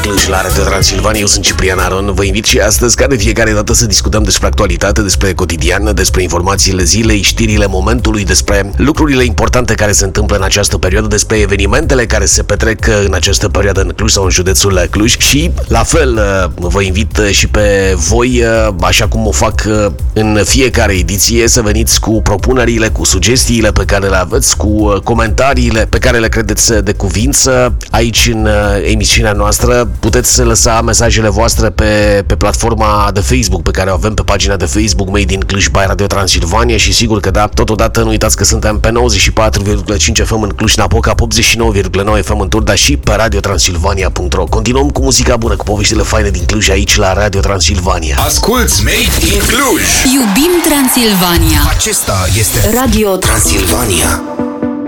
Cluj la Radio Transilvania. Eu sunt Ciprian Aron. Vă invit și astăzi, ca de fiecare dată, să discutăm despre actualitate, despre cotidian, despre informațiile zilei, știrile momentului, despre lucrurile importante care se întâmplă în această perioadă, despre evenimentele care se petrec în această perioadă în Cluj sau în județul Cluj. Și, la fel, vă invit și pe voi, așa cum o fac în fiecare ediție, să veniți cu propunerile, cu sugestiile pe care le aveți, cu comentariile pe care le credeți de cuvință. Aici, în emisiunea noastră, puteți lăsa mesajele voastre pe platforma de Facebook pe care o avem, pe pagina de Facebook Made in Cluj by Radio Transilvania. Și sigur că da, totodată nu uitați că suntem pe 94,5 FM în Cluj-Napoca, 89,9 FM în Turda și pe radiotransilvania.ro. Continuăm cu muzica bună, cu poveștile faine din Cluj aici la Radio Transilvania. Asculți Made in Cluj! Iubim Transilvania! Acesta este Radio Transilvania.